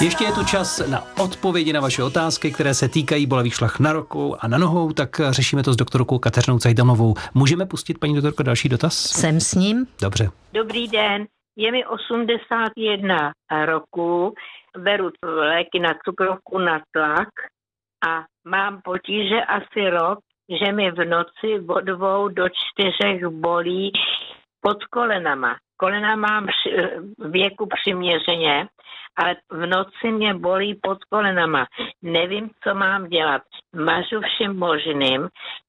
Ještě je tu čas na odpovědi na vaše otázky, které se týkají bolavých šlach na rukou a na nohou, tak řešíme to s doktorkou Kateřinou Cajdamovou. Můžeme pustit, paní doktorko, další dotaz? Jsem s ním. Dobře. Dobrý den, je mi 81 roku, beru léky na cukrovku, na tlak a mám potíže asi rok, že mi v noci od 2 do 4 bolí pod kolenama. Kolena mám věku přiměřeně, ale v noci mě bolí pod kolenama. Nevím, co mám dělat. Mažu všem možným,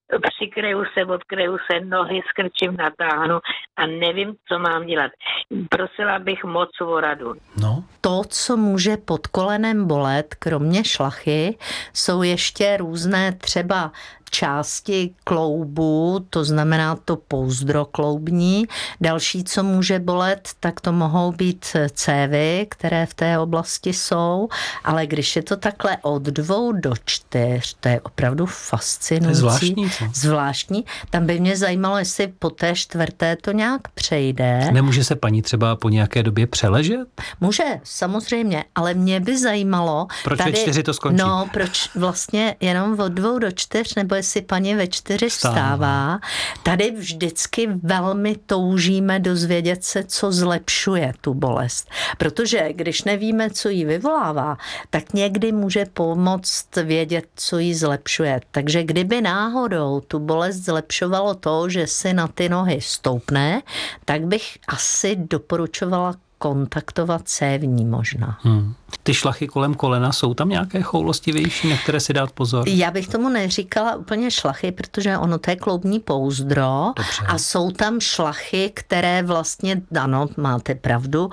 odkryju se, nohy skrčím, natáhnu a nevím, co mám dělat. Prosila bych moc o radu. No. To, co může pod kolenem bolet, kromě šlachy, jsou ještě různé třeba části kloubu, to znamená to pouzdro kloubní. Další, co může bolet, tak to mohou být cévy, které v té oblasti jsou, ale když je to takhle od 2 do 4, to je opravdu fascinující. Zvláštní. Tam by mě zajímalo, jestli po té 4. to nějak přejde. Nemůže se paní třeba po nějaké době přeležet? Může, samozřejmě, ale mě by zajímalo... Proč ve 4 to skončí? No, proč vlastně jenom od 2 do 4, nebo jestli paní ve 4 vstává. Tady vždycky velmi toužíme dozvědět se, co zlepšuje tu bolest. Protože když nevíme, co ji vyvolává, tak někdy může pomoct vědět, co ji zlepšuje. Takže kdyby náhodou tu bolest zlepšovalo to, že si na ty nohy stoupne, tak bych asi doporučovala kontaktovat cévní možná. Ty šlachy kolem kolena, jsou tam nějaké choulostivější, na které si dát pozor? Já bych tomu neříkala úplně šlachy, protože ono to je kloubní pouzdro. Dobře. A jsou tam šlachy, které vlastně, ano, máte pravdu,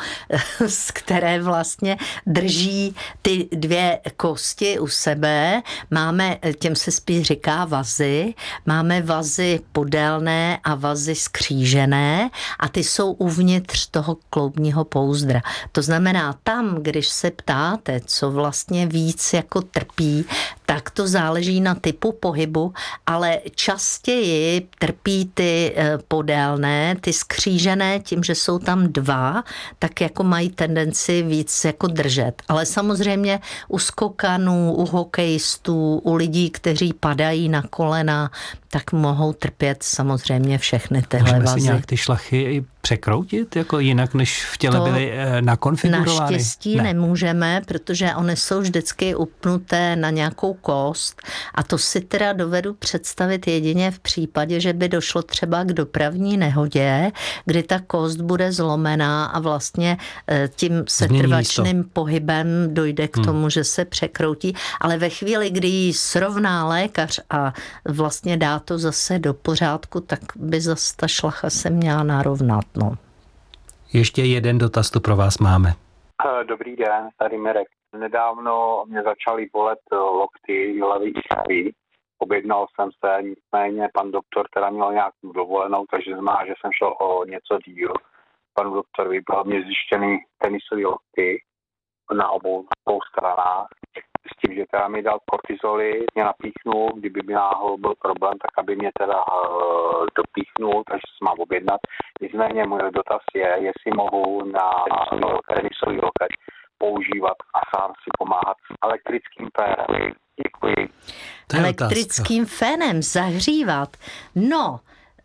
které vlastně drží ty 2 kosti u sebe. Máme, těm se spíš říká vazy, máme vazy podélné a vazy skřížené a ty jsou uvnitř toho kloubního pouzdra. To znamená, tam, když se ptáte, co vlastně víc jako trpí, tak to záleží na typu pohybu, ale častěji trpí ty podélné, ty skřížené, tím, že jsou tam 2, tak jako mají tendenci víc jako držet. Ale samozřejmě u skokanů, u hokejistů, u lidí, kteří padají na kolena, tak mohou trpět samozřejmě všechny tyhle vazy. Můžeme si nějak ty šlachy překroutit, jako jinak, než v těle byly nakonfigurovány? Naštěstí nemůžeme, protože one jsou vždycky upnuté na nějakou kost a to si teda dovedu představit jedině v případě, že by došlo třeba k dopravní nehodě, kdy ta kost bude zlomená a vlastně tím setrvačným pohybem dojde k tomu, že se překroutí, ale ve chvíli, kdy ji srovná lékař a vlastně dá to zase do pořádku, tak by zase ta šlacha se měla narovnat. No. Ještě jeden dotaz tu pro vás máme. Dobrý den, tady Mirek. Nedávno mě začaly bolet lokty, hlavy i stavy. Objednal jsem se, nicméně pan doktor teda měl nějakou dovolenou, takže znamená, že jsem šel o něco díl. Panu doktorovi bylo mě zjištěný tenisový lokty na obou stranách. S tím, že teda mi dal kortizoly, mě napíchnul, kdyby mi náhodou byl problém, tak aby mě teda dopíchnul, takže se mám objednat. Nicméně můj dotaz je, jestli mohu na tenisový loket používat a sám si pomáhat s elektrickým fénem. Děkuji. Elektrickým fénem zahřívat? No,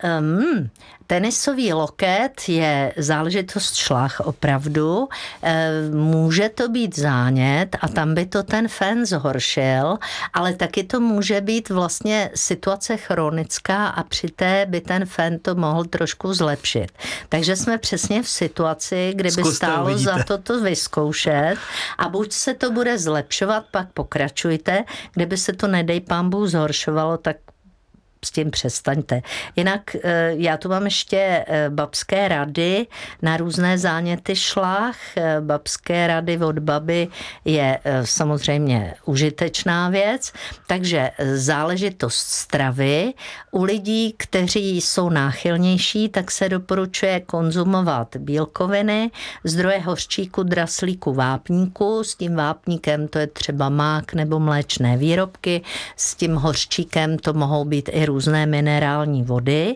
tenisový loket je záležitost šlach opravdu. Může to být zánět a tam by to ten fén zhoršil, ale taky to může být vlastně situace chronická a při té by ten fén to mohl trošku zlepšit. Takže jsme přesně v situaci, kdyby stálo za to vyzkoušet a buď se to bude zlepšovat, pak pokračujte. Kdyby se to, nedej pán Bůh, zhoršovalo, tak s tím přestaňte. Jinak já tu mám ještě babské rady na různé záněty šlach. Babské rady od baby je samozřejmě užitečná věc, takže záležitost stravy. U lidí, kteří jsou náchylnější, tak se doporučuje konzumovat bílkoviny, zdroje hořčíku, draslíku, vápníku. S tím vápníkem to je třeba mák nebo mléčné výrobky. S tím hořčíkem to mohou být i různé minerální vody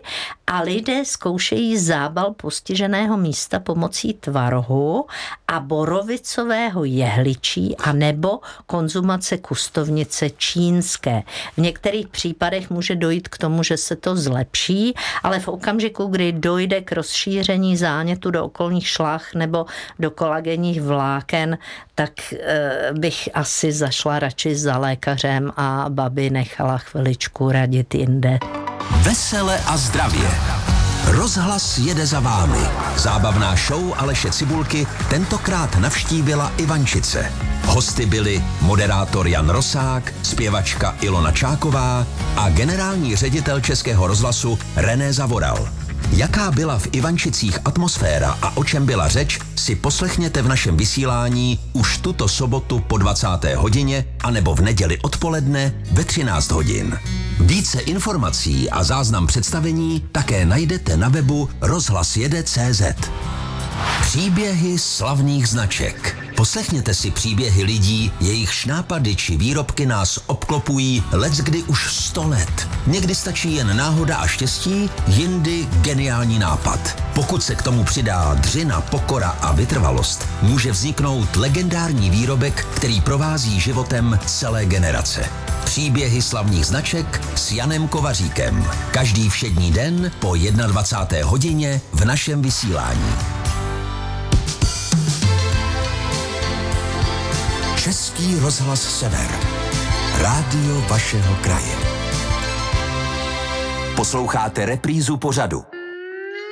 a lidé zkoušejí zábal postiženého místa pomocí tvarohu a borovicového jehličí a nebo konzumace kustovnice čínské. V některých případech může dojít k tomu, že se to zlepší, ale v okamžiku, kdy dojde k rozšíření zánětu do okolních šlach nebo do kolagenních vláken, tak bych asi zašla radši za lékařem a babi nechala chviličku radit jinde. Vesele a zdravě. Rozhlas jede za vámi. Zábavná show Aleše Cibulky tentokrát navštívila Ivančice. Hosty byli moderátor Jan Rosák, zpěvačka Ilona Čáková a generální ředitel Českého rozhlasu René Zavoral. Jaká byla v Ivančicích atmosféra a o čem byla řeč, si poslechněte v našem vysílání už tuto sobotu po 20. hodině anebo v neděli odpoledne ve 13 hodin. Více informací a záznam představení také najdete na webu rozhlasjede.cz. Příběhy slavných značek. Poslechněte si příběhy lidí, jejichž nápady či výrobky nás obklopují leckdy už 100 let. Někdy stačí jen náhoda a štěstí, jindy geniální nápad. Pokud se k tomu přidá dřina, pokora a vytrvalost, může vzniknout legendární výrobek, který provází životem celé generace. Příběhy slavných značek s Janem Kovaříkem. Každý všední den po 21. hodině v našem vysílání. Český rozhlas Sever. Rádio vašeho kraje. Posloucháte reprízu pořadu.